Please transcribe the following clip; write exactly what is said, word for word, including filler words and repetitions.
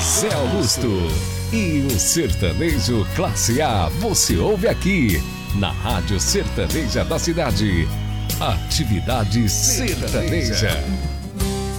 Zé Augusto. E o sertanejo classe A você ouve aqui, na Rádio Sertaneja da Cidade. Atividade Sertaneja.